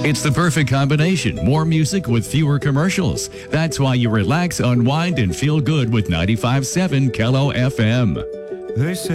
It's the perfect combination. More music with fewer commercials. That's why you relax, unwind, and feel good with 95.7 Kello FM. They say